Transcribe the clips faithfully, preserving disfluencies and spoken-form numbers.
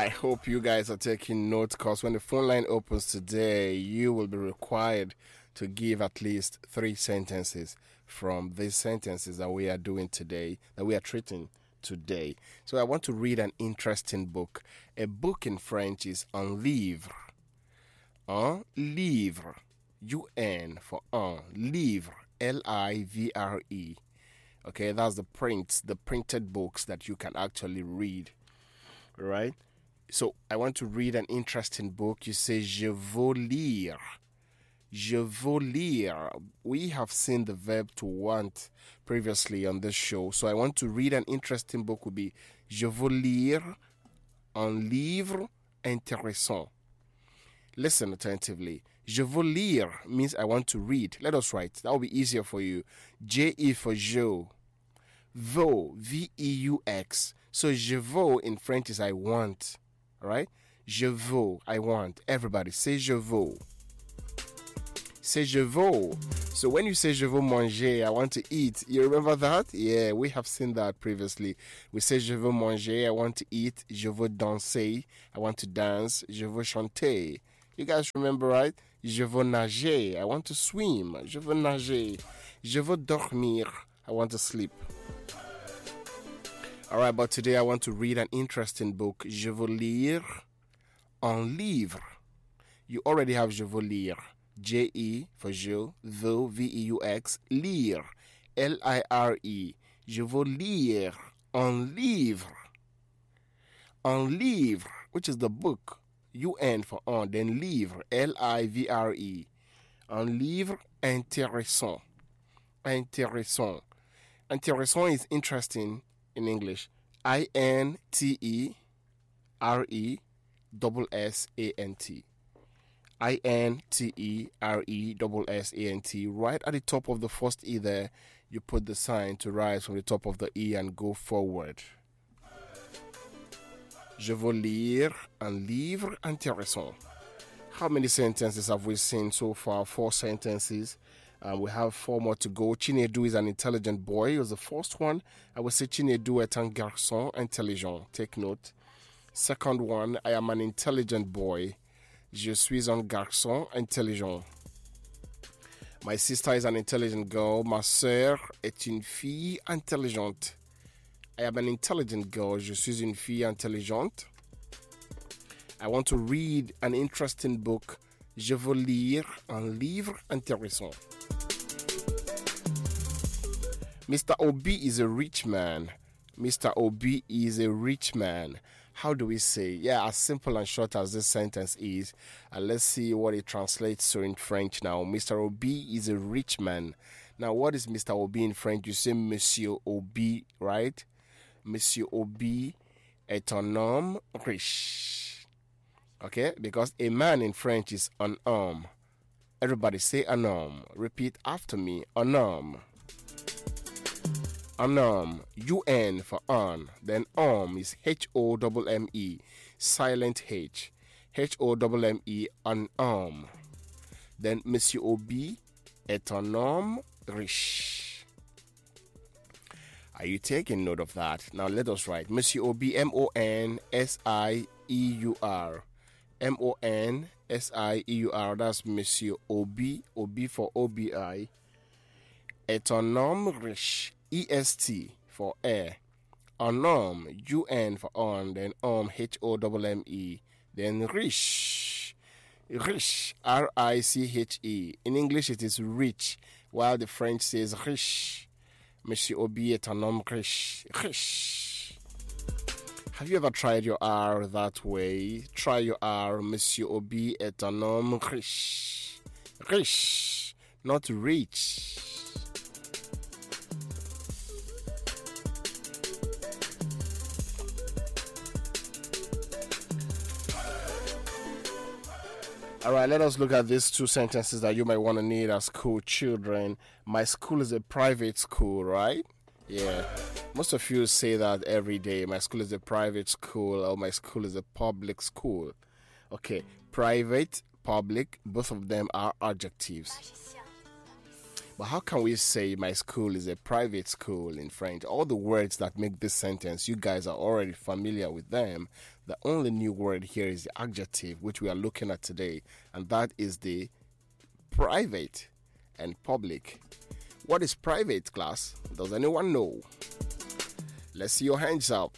I hope you guys are taking notes, because when the phone line opens today, you will be required to give at least three sentences from these sentences that we are doing today, that we are treating today. So I want to read an interesting book. A book in French is un livre. Un livre. U N for un. Livre. L I V R E. Okay, that's the prints, the printed books that you can actually read. Right? So I want to read an interesting book. You say, je veux lire. Je veux lire. We have seen the verb to want previously on this show. So I want to read an interesting book. Would be, je veux lire un livre intéressant. Listen attentively. Je veux lire means I want to read. Let us write. That will be easier for you. J E for je. Veux, V E U X. So je veux in French is I want. Alright? Je veux, I want. Everybody say je veux. Say je veux. So when you say je veux manger, I want to eat. You remember that? Yeah, we have seen that previously. We say je veux manger, I want to eat. Je veux danser, I want to dance. Je veux chanter. You guys remember, right? Je veux nager, I want to swim. Je veux nager. Je veux dormir, I want to sleep. Alright, but today I want to read an interesting book. Je veux lire un livre. You already have je veux lire. J E for je, veux, V E U X, lire, L I R E. Je veux lire un livre. Un livre, which is the book. U N for un, then livre, L I V R E. Un livre intéressant. Intéressant. Intéressant is interesting in English. I N T E R E double S A N T. I N T E R E double S A N T. Right at the top of the first E there, you put the sign to rise from the top of the E and go forward. Je veux lire un livre intéressant. How many sentences have we seen so far? Four sentences. Um, we have four more to go. Chinedu is an intelligent boy. It was the first one. I would say Chinedu est un garçon intelligent. Take note. Second one, I am an intelligent boy. Je suis un garçon intelligent. My sister is an intelligent girl. Ma sœur est une fille intelligente. I am an intelligent girl. Je suis une fille intelligente. I want to read an interesting book. Je veux lire un livre intéressant. Mister Obi is a rich man. Mister Obi is a rich man. How do we say? Yeah, as simple and short as this sentence is. And let's see what it translates to in French now. Mister Obi is a rich man. Now, what is Mister Obi in French? You say Monsieur Obi, right? Monsieur Obi est un homme riche. Okay? Because a man in French is un homme. Everybody say un homme. Repeat after me. Un homme. Un homme. U N for un. Then homme is H O M M E. Silent H. H O M M E. Un homme. Then Monsieur Obi est un homme riche. Are you taking note of that? Now let us write. Monsieur Obi, M O N S I E U R. M O N S I E U R. That's Monsieur Obi. Obi for O B I. Est un homme riche. E S T for air. Un homme. U N for on. Then homme. H O M M E. Then riche. Riche. R I C H E. In English it is rich, while the French says riche. Monsieur Obi est un homme riche. Riche. Have you ever tried your R that way? Try your R. Monsieur Obi est un homme riche. Riche, not rich. All right, let us look at these two sentences that you might want to need as school children. My school is a private school, right? Yeah. Most of you say that every day. My school is a private school, or my school is a public school. Okay, private, public, both of them are adjectives. But how can we say my school is a private school in French? All the words that make this sentence, you guys are already familiar with them. The only new word here is the adjective, which we are looking at today, and that is the private and public. What is private, class? Does anyone know? Let's see your hands up.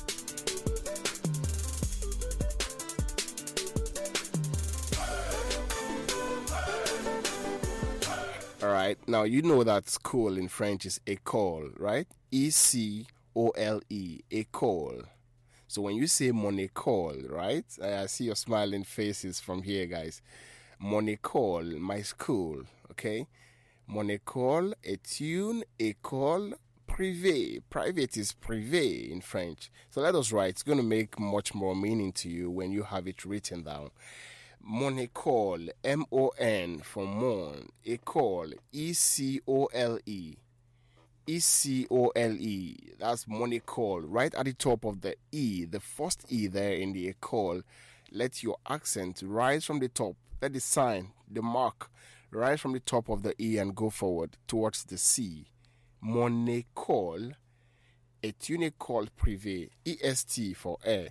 All right, now you know that school in French is école, right? E C O L E, école. So when you say mon école, right? I see your smiling faces from here, guys. Mon école, my school, okay? Mon école est une école privée. Private is privé in French. So let us write. It's going to make much more meaning to you when you have it written down. Mon école, M O N for mon, école, E C O L E, E C O L E, that's mon école, right at the top of the E, the first E there in the école. Let your accent rise from the top, let the sign, the mark, rise from the top of the E and go forward towards the C. Mon école est une école privée, E S T for air.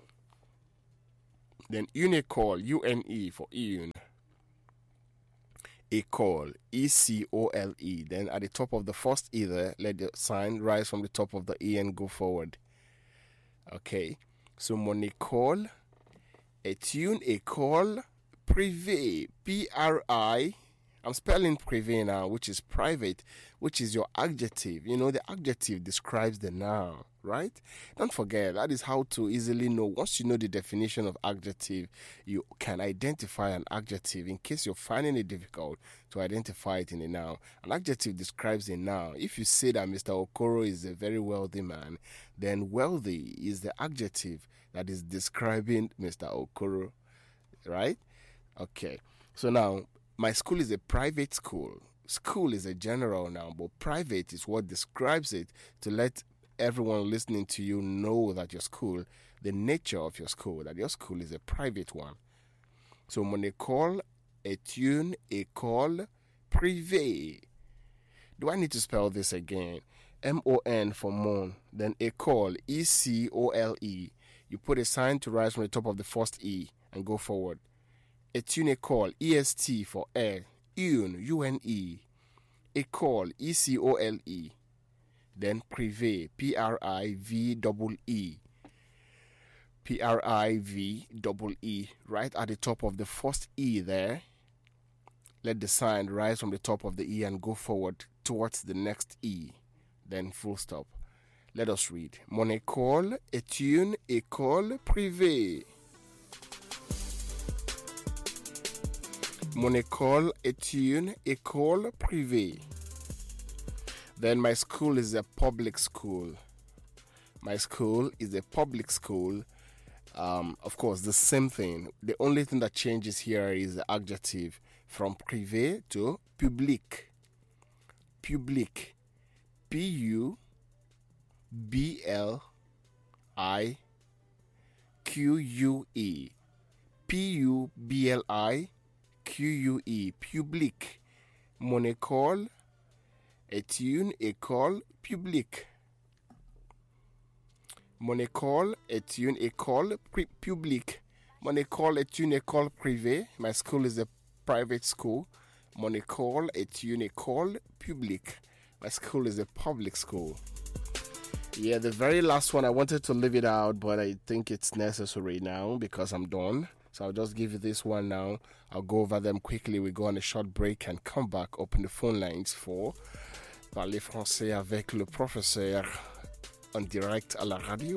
Then une école, U N E for une. École, E C O L E. Then at the top of the first E there, let the sign rise from the top of the E and go forward. Okay. So mon école est une école privée. P R I. I'm spelling privé now, which is private, which is your adjective. You know, the adjective describes the noun, right? Don't forget, that is how to easily know. Once you know the definition of adjective, you can identify an adjective in case you're finding it difficult to identify it in a noun. An adjective describes a noun. If you say that Mister Okoro is a very wealthy man, then wealthy is the adjective that is describing Mister Okoro, right? Okay, so now, my school is a private school. School is a general noun, but private is what describes it to let everyone listening to you know that your school, the nature of your school, that your school is a private one. So, mon école est une école privée. Do I need to spell this again? M O N for mon, then école, E C O L E. You put a sign to rise from the top of the first E and go forward. Est une école, E S T for air, une, U N E, école, E C O L E, then privé, P R I V E E, P R I V E E, right at the top of the first E there. Let the sign rise from the top of the E and go forward towards the next E, then full stop. Let us read. Mon école est une école privée. Mon école est une école privée. Then my school is a public school. My school is a public school. Um, of course, the same thing. The only thing that changes here is the adjective from privé to public. Public. P U B L I Q U E. P U B L I Q U E, public. Mon école est une école publique. Mon école est une école pri- publique. Mon école est une école privée. My school is a private school. Mon école est une école publique. My school is a public school. Yeah, the very last one, I wanted to leave it out, but I think it's necessary now because I'm done. So I'll just give you this one now. I'll go over them quickly. We go on a short break and come back. Open the phone lines for Parler Français avec le professeur en direct à la radio.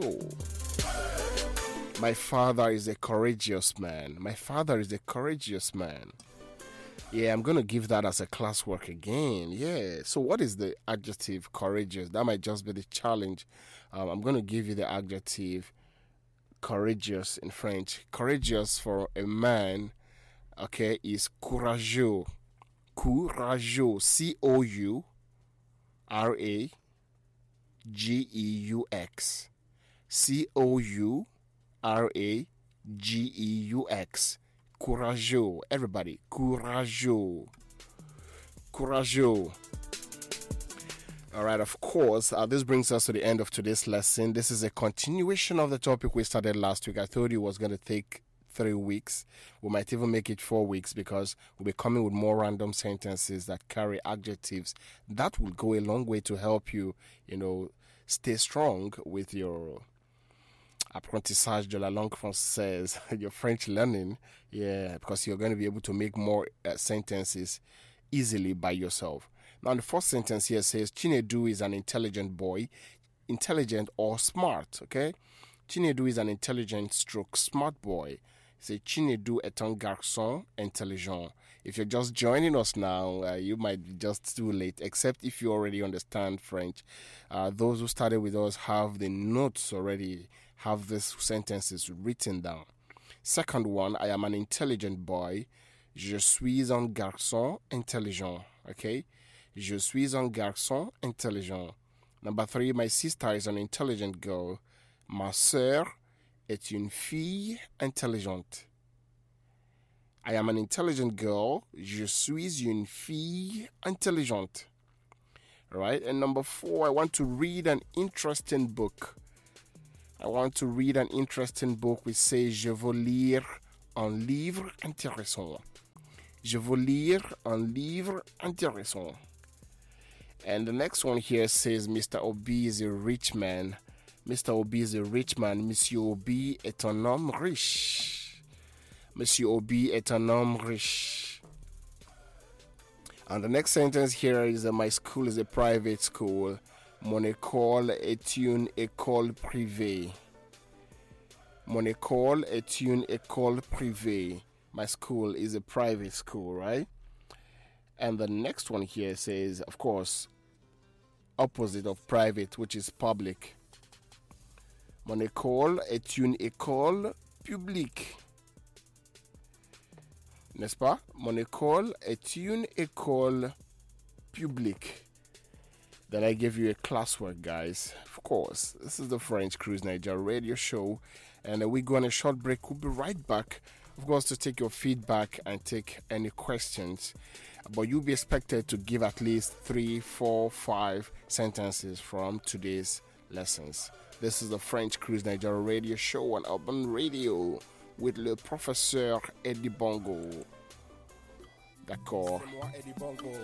My father is a courageous man. My father is a courageous man. Yeah, I'm going to give that as a classwork again. Yeah. So what is the adjective courageous? That might just be the challenge. Um, I'm going to give you the adjective courageous in French. Courageous for a man, okay, is courageux. Courageux. C O U R A G E U X. C O U R A G E U X. Courageux. Everybody. Courageux. courageux. All right, of course, uh, this brings us to the end of today's lesson. This is a continuation of the topic we started last week. I told you it was going to take three weeks. We might even make it four weeks because we'll be coming with more random sentences that carry adjectives. That will go a long way to help you, you know, stay strong with your apprentissage de la langue française, your French learning. Yeah, because you're going to be able to make more uh, sentences easily by yourself. Now, the first sentence here says, Chinedu is an intelligent boy, intelligent or smart, okay? Chinedu is an intelligent stroke smart boy. C'est Chinedu est un garçon intelligent. If you're just joining us now, uh, you might be just too late, except if you already understand French. Uh, those who started with us have the notes already, have these sentences written down. Second one, I am an intelligent boy. Je suis un garçon intelligent, okay? Je suis un garçon intelligent. Number three, my sister is an intelligent girl. Ma sœur est une fille intelligente. I am an intelligent girl. Je suis une fille intelligente. All right, and number four, I want to read an interesting book. I want to read an interesting book which says, Je veux lire un livre intéressant. Je veux lire un livre intéressant. And the next one here says, Mister Obi is a rich man. Mister Obi is a rich man. Monsieur Obi est un homme riche. Monsieur Obi est un homme riche. And the next sentence here is that my school is a private school. Mon école est une école privée. Mon école est une école privée. My school is a private school, right? And the next one here says, of course, opposite of private, which is public. Mon école est une école publique. N'est-ce pas? Mon école est une école publique. Then I give you a classwork, guys. Of course, this is the French Cruise Nigeria radio show. And uh, we go on a short break. We'll be right back, of course, to take your feedback and take any questions. But you'll be expected to give at least three, four, five sentences from today's lessons. This is the French Cruise Nigeria radio show on Urban Radio with le professeur Eddie Bongo. D'accord. C'est moi, Eddie Bongo.